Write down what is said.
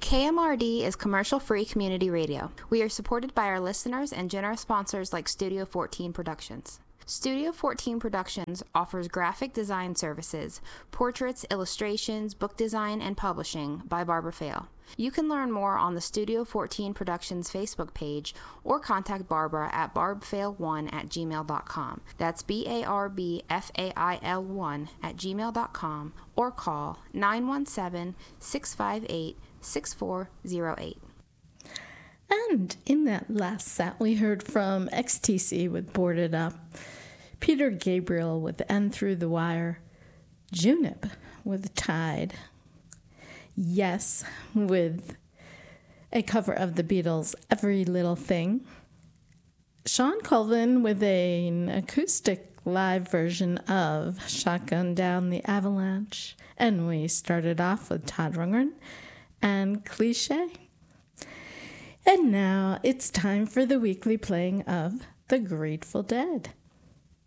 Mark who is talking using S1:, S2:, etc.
S1: KMRD is commercial-free community radio. We are supported by our listeners and generous sponsors like Studio 14 Productions. Studio 14 Productions offers graphic design services, portraits, illustrations, book design, and publishing by Barbara Fail. You can learn more on the Studio 14 Productions Facebook page or contact Barbara at barbfail1@gmail.com. That's BARBFAIL1@gmail.com or call 917-658-6408.
S2: And in that last set, we heard from XTC with Boarded Up, Peter Gabriel with And Through the Wire, Junip with Tide, Yes with a cover of the Beatles' Every Little Thing, Sean Colvin with an acoustic live version of Shotgun Down the Avalanche, and we started off with Todd Rundgren and Cliché. And now it's time for the weekly playing of The Grateful Dead.